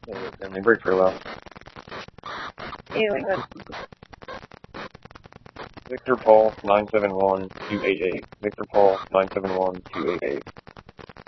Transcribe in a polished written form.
And they break for low. Ew, my god. Victor Paul 971288. Victor Paul 971288.